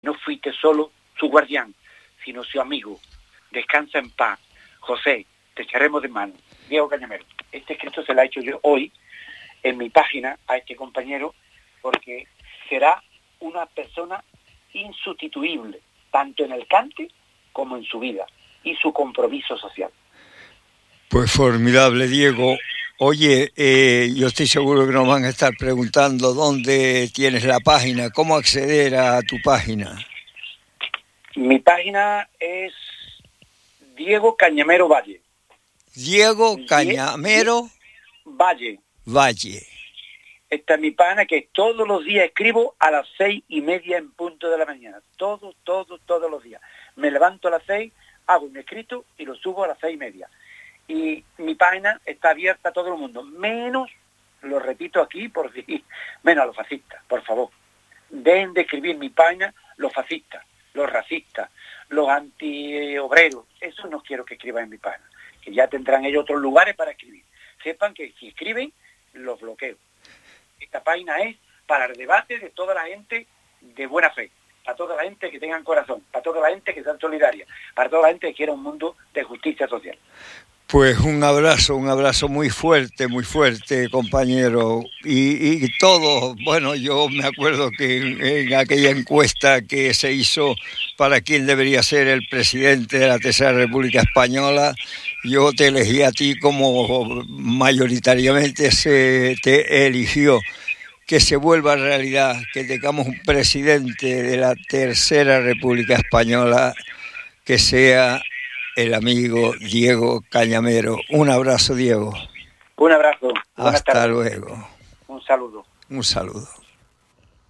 No fuiste solo su guardián, sino su amigo. Descansa en paz. José, te echaremos de mano. Diego Cañamero. Este escrito se lo he hecho yo hoy en mi página a este compañero, porque será una persona insustituible, tanto en el cante como en su vida y su compromiso social. Pues formidable, Diego. Oye, yo estoy seguro que nos van a estar preguntando dónde tienes la página, cómo acceder a tu página. Mi página es Diego Cañamero Valle. Diego Cañamero Valle. Esta es mi página, que todos los días escribo a las 6:30 en punto de la mañana. Todos los días. Me levanto a las 6, hago un escrito y lo subo a las 6:30. Y mi página está abierta a todo el mundo, menos, lo repito aquí, por si, menos a los fascistas, por favor. Dejen de escribir mi página los fascistas, los racistas, los antiobreros. Eso no quiero que escriban en mi página, que ya tendrán ellos otros lugares para escribir. Sepan que si escriben, los bloqueo. Esta página es para el debate de toda la gente de buena fe, para toda la gente que tengan corazón, para toda la gente que sea solidaria, para toda la gente que quiera un mundo de justicia social. Pues un abrazo muy fuerte, compañero. Y todo, bueno, yo me acuerdo que en aquella encuesta que se hizo para quién debería ser el presidente de la Tercera República Española, yo te elegí a ti como mayoritariamente se te eligió. Que se vuelva realidad, que tengamos un presidente de la Tercera República Española que sea el amigo Diego Cañamero. Un abrazo, Diego. Un abrazo. Hasta luego. Un saludo. Un saludo.